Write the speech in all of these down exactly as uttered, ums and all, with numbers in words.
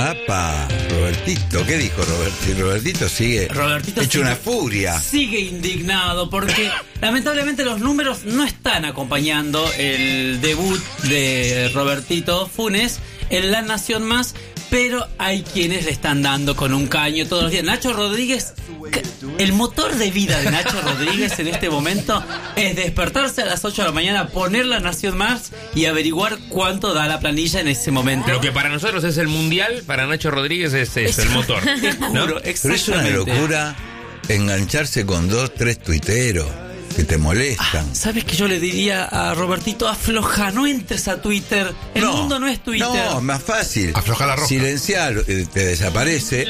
Apa, Robertito, ¿qué dijo Robertito? Robertito sigue Robertito hecho sigue, una furia. Sigue indignado porque lamentablemente los números no están acompañando el debut de Robertito Funes en La Nación Más, pero hay quienes le están dando con un caño todos los días. Nacho Rodríguez, el motor de vida de Nacho Rodríguez en este momento es despertarse a las ocho de la mañana, poner La Nación Más y averiguar cuánto da la planilla en ese momento. Lo que para nosotros es el mundial, para Nacho Rodríguez es, es el motor, ¿no? Pero es una locura engancharse con dos, tres tuiteros que te molestan. Ah, ¿sabes qué yo le diría a Robertito? Afloja, no entres a Twitter. El no, mundo no es Twitter. No, más fácil. Afloja la roja. Silenciar, eh, te desaparece.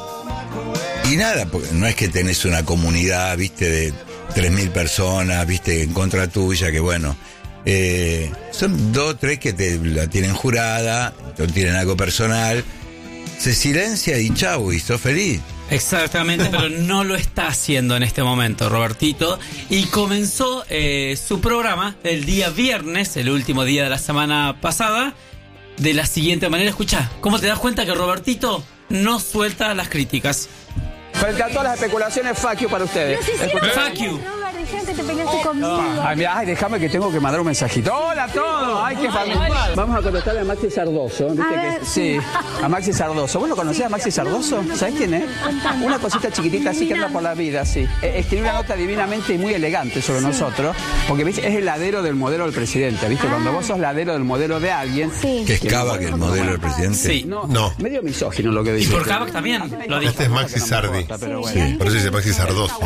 Y nada, porque no es que tenés una comunidad, viste, de tres mil personas, viste, en contra tuya, que bueno. Eh, son dos, tres que te la tienen jurada, no tienen algo personal. Se silencia y chau, y sos feliz. Exactamente, pero no lo está haciendo en este momento Robertito, y comenzó eh, su programa el día viernes, el último día de la semana pasada, de la siguiente manera. Escuchá, ¿cómo te das cuenta que Robertito no suelta las críticas? Frente a todas las especulaciones, fuck you para ustedes. Fuck you. Que te peleaste conmigo. Ay, mira, ay, déjame que tengo que mandar un mensajito. Hola a todos. Ay, qué familiar. Vamos a contestarle a Maxi Sardoso. ¿Viste A que, ver, sí, a Maxi Sardoso. ¿Vos lo conocés a Maxi Sardoso? ¿Sabés quién es? Una cosita chiquitita así que anda por la vida, sí. Eh, escribió una nota divinamente y muy elegante sobre nosotros, porque ¿viste? Es el ladero del modelo del presidente, ¿viste? Cuando vos sos ladero del modelo de alguien. Sí. Que es Kavak el modelo del presidente. Sí. No, No. medio misógino lo que Y dice. por Kavak también lo dijo. Este es Maxi Sardi. Pero bueno. Sí, por eso dice Maxi Sardoso.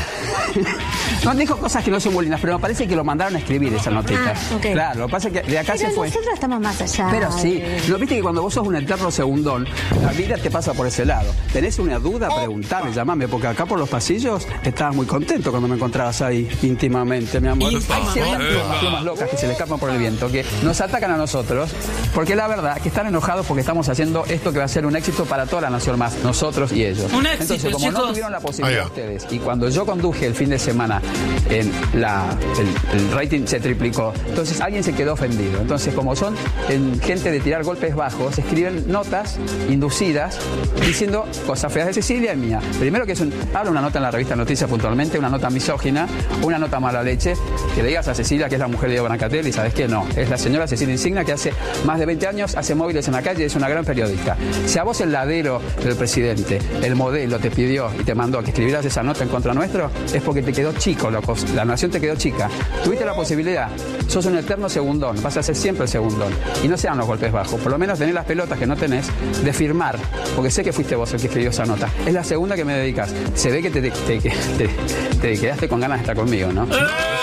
No, dijo cosas que no son muy lindas, pero me parece que lo mandaron a escribir esa notita. Ah, ok. Claro, lo que pasa es que de acá Pero se fue. nosotros estamos más allá. Pero sí, de- ¿no viste que cuando vos sos un eterno segundón, la vida te pasa por ese lado? ¿Tenés una duda? Preguntame, llamame, porque acá por los pasillos estabas muy contento cuando me encontrabas ahí íntimamente, mi amor. Hay Íntimamente. ciertas plumas, plumas locas que se le escapan por el viento, que nos atacan a nosotros, porque la verdad que están enojados porque estamos haciendo esto que va a ser un éxito para toda la nación más, nosotros y ellos. Un éxito, Entonces, como chicos. no tuvieron la posibilidad Ahí va. ustedes, y cuando yo conduje el fin de semana, en la, el, el rating se triplicó, entonces alguien se quedó ofendido. Entonces, como son en gente de tirar golpes bajos, escriben notas inducidas diciendo cosas feas de Cecilia y mía. Primero que es un, habla una nota en la revista Noticias puntualmente, una nota misógina, una nota mala leche, que le digas a Cecilia que es la mujer de Diego Brancatel y sabes que no, es la señora Cecilia Insignia que hace más de veinte años hace móviles en la calle y es una gran periodista. Si a vos el ladero del presidente, el modelo te pidió y te mandó a que escribieras esa nota en contra nuestro, es porque te quedó chico, loco. La nación te quedó chica. Tuviste la posibilidad, sos un eterno segundón, vas a ser siempre el segundón. Y no sean los golpes bajos, por lo menos tenés las pelotas que no tenés de firmar, porque sé que fuiste vos el que escribió esa nota. Es la segunda que me dedicas. Se ve que te, te, te, te, te quedaste con ganas de estar conmigo, ¿no?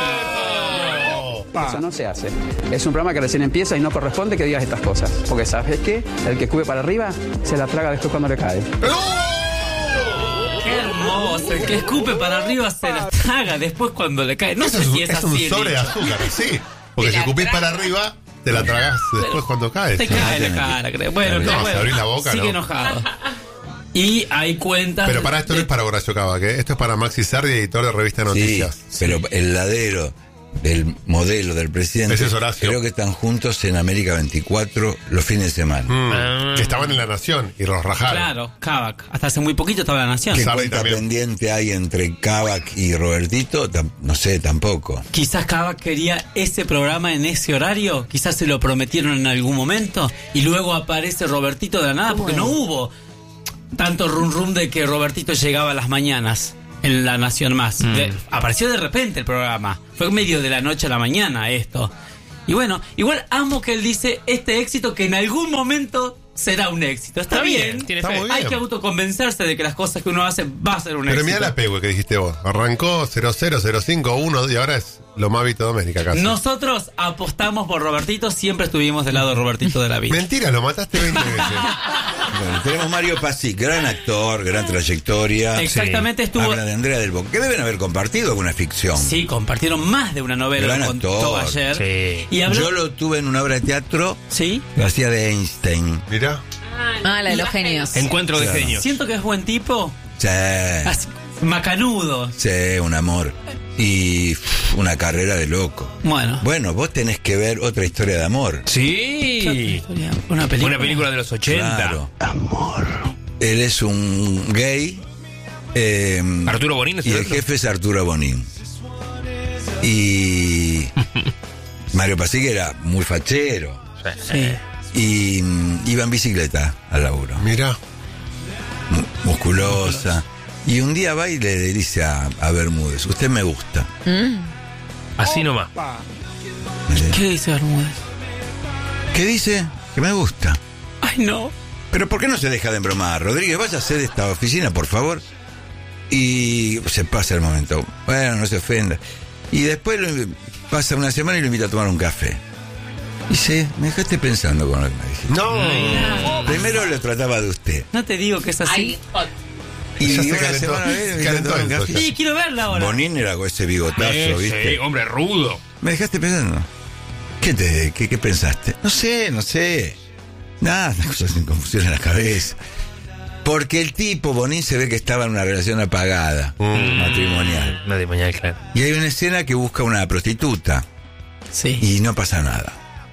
Eso no se hace. Es un programa que recién empieza y no corresponde que digas estas cosas. Porque ¿sabes qué? El que escupe para arriba se la traga después cuando le cae. Qué hermoso. El que escupe para arriba se la traga después cuando le cae. No Eso sé es, si es, es así. un el sobre de dicho. azúcar, sí. Porque si escupís para arriba, te la tragás después cuando caes. Te cae la cara, creo. Bueno, No, no, si bueno. abrís la boca, Sigue no. enojado. Y hay cuentas. Pero para esto no es para Horacio Kavak, ¿eh? Esto es para Maxi Sardi, editor de revista Sí, Noticias. pero el ladero del modelo del presidente, Ese es Horacio. creo que están juntos en América veinticuatro los fines de semana. Mm, Ah. Que estaban en La Nación y los rajaron. Claro, Kavak. Hasta hace muy poquito estaba en La Nación. ¿Qué Sardi cuenta también. pendiente hay entre Kavak y Robertito? Tam- no sé, tampoco. Quizás Kavak quería ese programa en ese horario, quizás se lo prometieron en algún momento y luego aparece Robertito de la nada porque no hubo tanto rum rum de que Robertito llegaba a las mañanas en La Nación Más. Mm. De- apareció de repente el programa, fue en medio de la noche a la mañana esto. Y bueno, igual amo que él dice este éxito que en algún momento será un éxito. Está, Está bien, bien, tiene Está fe. muy hay bien. que autoconvencerse de que las cosas que uno hace va a ser un Pero éxito. mira la pegue que dijiste vos. Arrancó cero cero, cero cinco, uno y ahora es lo más Vito Doménica casi. Nosotros apostamos por Robertito, siempre estuvimos del lado de Robertito de la vida. Mentira, lo mataste veinte veces. Bueno, tenemos Mario Pasic, gran actor, gran trayectoria. Exactamente, estuvo. Habla de Andrea del Boca, que deben haber compartido alguna ficción. Sí, compartieron más de una novela, Gran lo contó actor. ayer. Sí. Y habló. Yo lo tuve en una obra de teatro Sí. que hacía de Einstein. Mirá. Ah, la de los genios. Encuentro de Claro. genios. Siento que es buen tipo. Sí, Así, macanudo. sí, un amor. Y pff, una carrera de loco. Bueno. Bueno, vos tenés que ver otra historia de amor. Sí. Una película. Una película de los ochenta. Claro. Amor. él es un gay. Eh, Arturo Bonín, ¿es y el otro? jefe es Arturo Bonín. Y Mario Pasic era muy fachero. Sí. Y mm, iba en bicicleta al laburo. Mirá. Mu- musculosa. Y un día va y le dice a, a Bermúdez, usted me gusta. Así nomás. ¿Qué dice Bermúdez? ¿Qué dice? Que me gusta. Ay, no. Pero ¿por qué no se deja de embromar? Rodríguez, váyase de esta oficina, por favor. Y se pasa el momento. Bueno, no se ofenda. Y después lo, pasa una semana y lo invita a tomar un café. Y dice, me dejaste pensando con lo que me dijiste. No. Primero lo trataba de usted. No te digo que es así. Y Ya se una calentó, semana se me invita a calentó tomar un eso, café. ya. Sí, quiero verla ahora. Bonín era con ese bigotazo, Eh, ¿viste? sí, hombre rudo. Me dejaste pensando. ¿Qué te, qué, qué pensaste? No sé, no sé. Nada, cosas sin confusión en la cabeza. Porque el tipo, Bonín, se ve que estaba en una relación apagada, matrimonial. Matrimonial, claro. Y hay una escena que busca una prostituta Sí. y no pasa nada.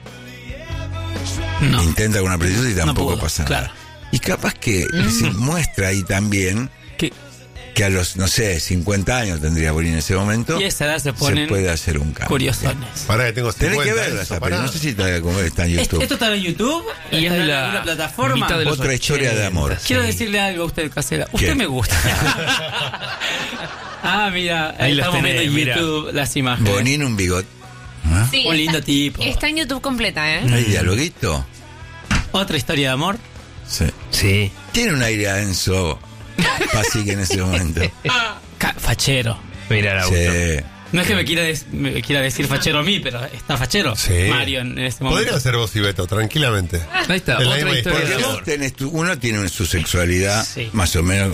No. Intenta con una prostituta y No tampoco pudo, pasa claro. nada. Y capaz que se muestra ahí también ¿Qué? que a los, no sé, cincuenta años tendría Bonín en ese momento. Y a esa edad se ponen puede hacer un cambio. curiosones. Pará que tengo Tenés cincuenta. que verla eso, esa pará. película. No sé si está, como está en YouTube. ¿Esto está en YouTube? Y ¿Está es en la alguna plataforma? mitad de los Otra historia de amor. ochenta, Quiero sí. decirle algo a usted, Casera. Usted ¿Qué? me gusta. Ah, mira, Ahí los estamos viendo en tenés, mira. YouTube las imágenes. Bonín un bigote. ¿Ah? Sí, Un lindo está- tipo. Está en YouTube completa, ¿eh? ¿Hay dialoguito? Otra historia de amor. Sí. Sí. Tiene un aire a Enzo Pasic en ese momento. Ca- fachero. Mira el auto. Sí. No es que me quiera, des- me quiera decir fachero a mí, pero está fachero. Sí. Mario en este momento. Podría ser vos y Beto, tranquilamente. Ahí está, Es la otra misma historia Porque de vos amor. tenés tu- uno tiene su sexualidad, Sí. más o menos.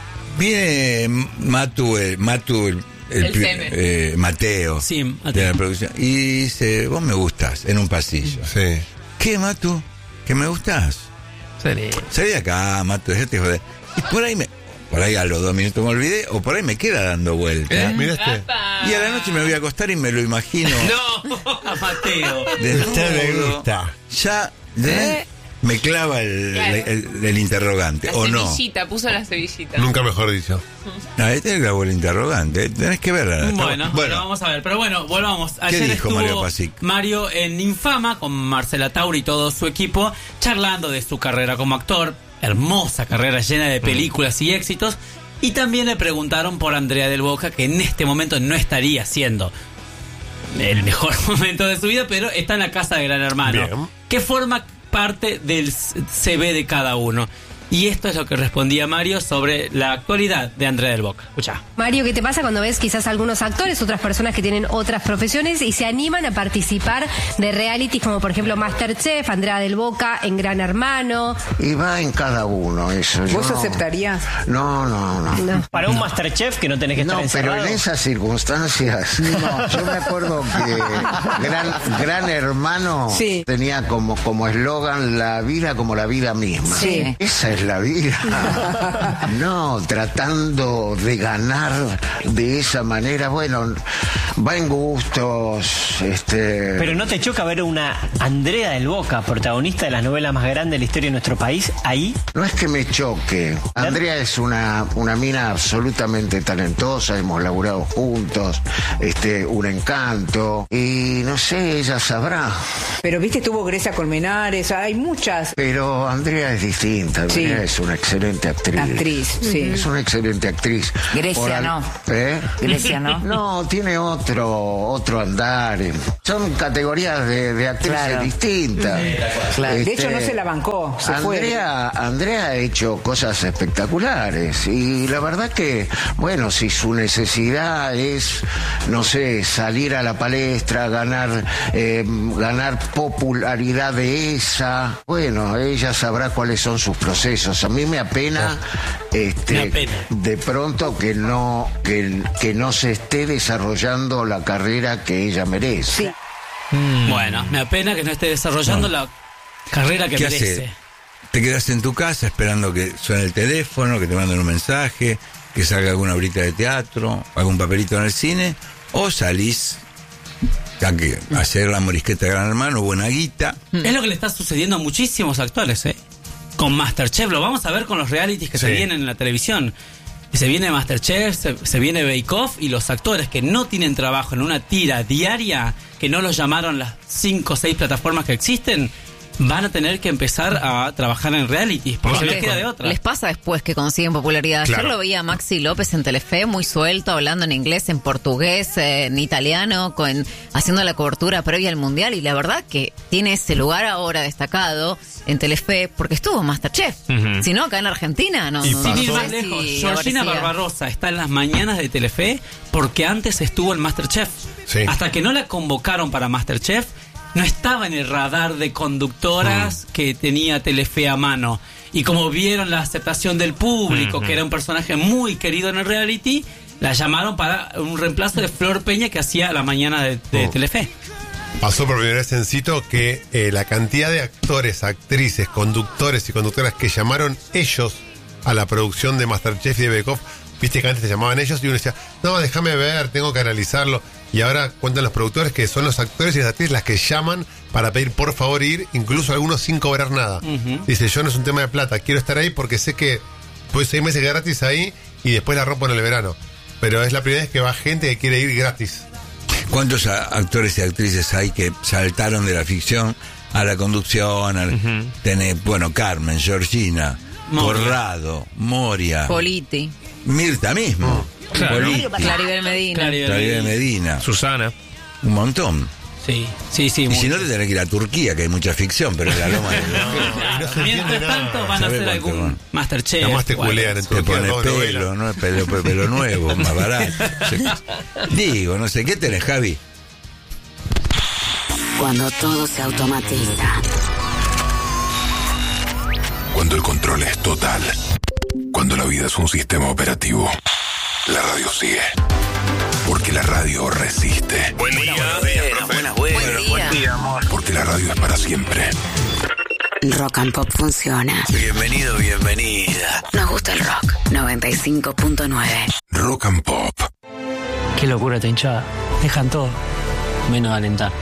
Viene Matu, el, Matu, el, el El pri- Seme. eh, Mateo, Sí, Mateo. de la producción, y dice, vos me gustás, en un pasillo. Sí. ¿Qué, Matu? ¿Que me gustás? Sería. Salí de acá, Matu, dejate de joder. Y por ahí me, por ahí a los dos minutos me olvidé, o por ahí me queda dando vuelta. ¿Eh? Mira este. Y a la noche me voy a acostar y me lo imagino. No, a Mateo. Desnudo. Ya ¿eh? me clava el, Claro. el- el- el interrogante, La ¿o no? semillita, puso la semillita. Nunca mejor dicho. Ahí te clavó el interrogante, tenés que verla. Está- Bueno, bueno, vamos a ver. Pero bueno, volvamos. Ayer dijo estuvo Mario Pasic? Mario en Infama con Marcela Tauri y todo su equipo, charlando de su carrera como actor. Hermosa carrera llena de películas y éxitos. Y también le preguntaron por Andrea del Boca, que en este momento no estaría siendo el mejor momento de su vida, pero está en la casa de Gran Hermano, Bien. que forma parte del C V de cada uno. Y esto es lo que respondía Mario sobre la actualidad de Andrea del Boca. Escuchá. Mario, ¿qué te pasa cuando ves quizás algunos actores, otras personas que tienen otras profesiones y se animan a participar de realities como por ejemplo Masterchef, Andrea del Boca en Gran Hermano? Y va en cada uno eso. Yo ¿Vos no- aceptarías? No, no, no. No. Para un Masterchef que no tenés que estar No, pero encerrado. en esas circunstancias, no, yo me acuerdo que Gran, Gran Hermano Sí. tenía como como eslogan la vida como la vida misma. Sí. Esa es la vida. No, tratando de ganar de esa manera, bueno, va en gustos, este... Pero ¿no te choca ver una Andrea del Boca, protagonista de las novelas más grandes de la historia de nuestro país, ahí? No es que me choque. Andrea es una, una mina absolutamente talentosa, hemos laburado juntos, este, un encanto. Y no sé, ella sabrá. Pero viste, tuvo Grecia Colmenares, hay muchas. Pero Andrea es distinta. Sí. Andrea es una excelente actriz. Actriz, sí. Es una excelente actriz. Grecia Por al- no. ¿Eh? Grecia no. No, tiene otro, otro andar. Son categorías de, de actrices Claro. distintas. Claro. De Este, hecho, no se la bancó, se fue. Andrea, Andrea ha hecho cosas espectaculares y la verdad que, bueno, si su necesidad es, no sé, salir a la palestra, ganar, eh, ganar popularidad de esa, bueno, ella sabrá cuáles son sus procesos. A mí me apena, este, Me apena. de pronto que no, que, que no se esté desarrollando la carrera que ella merece. Sí. Bueno, me apena que no esté desarrollando la carrera que ¿Qué merece. hace? Te quedas en tu casa esperando que suene el teléfono, que te manden un mensaje, que salga alguna horita de teatro, algún papelito en el cine, o salís a que a hacer la morisqueta de Gran Hermano, buena guita. Es lo que le está sucediendo a muchísimos actores, ¿eh? con MasterChef, lo vamos a ver con los realities que Sí. se vienen en la televisión. Y se viene MasterChef, se, se viene Bake Off, y los actores que no tienen trabajo en una tira diaria, que no los llamaron las cinco o seis plataformas que existen, van a tener que empezar a trabajar en realities, porque no les queda de otra. Les pasa después que consiguen popularidad. Claro. Ayer lo veía a Maxi López en Telefe, muy suelto, hablando en inglés, en portugués, eh, en italiano, con, haciendo la cobertura previa al Mundial, y la verdad que tiene ese lugar ahora destacado en Telefe, porque estuvo en MasterChef. Ujú. Si no, acá en Argentina, no, Y no, Sin no ir sé más si lejos, Georgina aparecía. Barbarosa está en las mañanas de Telefe porque antes estuvo en MasterChef. Sí. Hasta que no la convocaron para MasterChef, no estaba en el radar de conductoras que tenía Telefe a mano. Y como vieron la aceptación del público, que era un personaje muy querido en el reality, la llamaron para un reemplazo de Flor Peña que hacía la mañana de, de Oh. Telefe. Pasó por primera vez en Cito que eh, la cantidad de actores, actrices, conductores y conductoras que llamaron ellos a la producción de MasterChef y de Bake Off, viste que antes se llamaban ellos y uno decía, no, déjame ver, tengo que analizarlo. Y ahora cuentan los productores que son los actores y las actrices las que llaman para pedir por favor ir, incluso algunos sin cobrar nada. Ujú. Dice, yo no es un tema de plata, quiero estar ahí porque sé que pues seis meses gratis ahí y después la rompo en el verano. Pero es la primera vez que va gente que quiere ir gratis. ¿Cuántos a- actores y actrices hay que saltaron de la ficción a la conducción? Al, Ujú. tenés, bueno, Carmen, Georgina, Moria. Corrado, Moria, Politi, Mirta mismo, Claro. Politi, Claribel Medina. Claribel Claribel Medina. Medina, Susana. un montón. Sí, sí, sí. Y muy- si no, te tenés que ir a Turquía, que hay mucha ficción, pero en la loma de Claro, no se entiende mientras nada. tanto van a ¿Sabe hacer cuánto algún van? MasterChef. Nada más te o algo. culean en te Turquía, pones todo novela. pelo, ¿no? Pelo, pelo, pelo nuevo, más barato. Digo, no sé, ¿qué tenés, Javi? Cuando todo se automatiza. Cuando el control es total. Cuando la vida es un sistema operativo. La radio sigue. Porque la radio resiste. Buen día. Buenas, buenas, Buen día. Porque la radio es para siempre. Rock and Pop funciona. Bienvenido, bienvenida. Nos gusta el rock. noventa y cinco punto nueve. Rock and Pop. Qué locura esta hinchada. Dejan todo, menos alentar.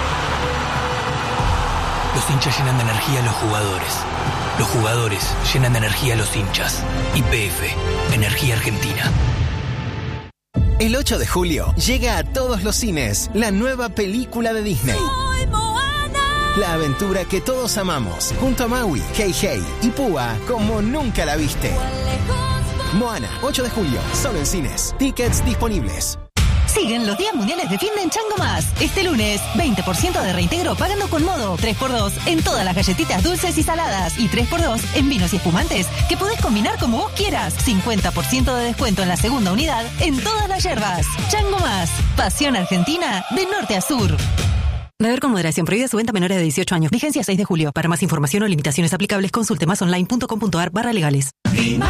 Los hinchas llenan de energía a los jugadores. Los jugadores llenan de energía a los hinchas. Y P F, Energía Argentina. El ocho de julio llega a todos los cines la nueva película de Disney. La aventura que todos amamos, junto a Maui, Hey Hey y Púa como nunca la viste. Moana, ocho de julio, solo en cines. Tickets disponibles. Siguen los días mundiales de fin de en Chango Más. Este lunes, veinte por ciento de reintegro pagando con modo, tres por dos en todas las galletitas dulces y saladas y tres por dos en vinos y espumantes que podés combinar como vos quieras. cincuenta por ciento de descuento en la segunda unidad en todas las yerbas. Chango Más, pasión argentina de norte a sur. Beber con moderación, prohibida su venta a menores de dieciocho años. Vigencia seis de julio. Para más información o limitaciones aplicables, consulte más online punto com punto ar barra legales.